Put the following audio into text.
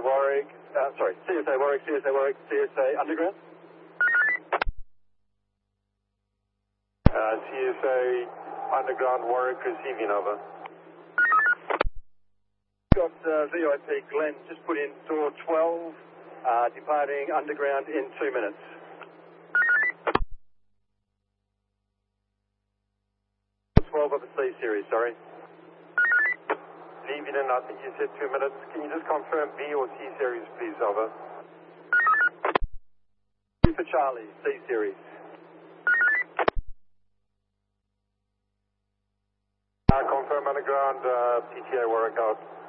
Warwick, CSA Warwick, CSA Warwick, CSA Underground. CSA Underground Warwick receiving, over. Got VIP Glenn, just put in door 12, departing Underground in 2 minutes. Door 12 of the C series, sorry. Leaving in, I think you said 2 minutes. Can you just confirm B or C series, please, over? B for Charlie, C series. Confirm Underground, PTA Warwick out.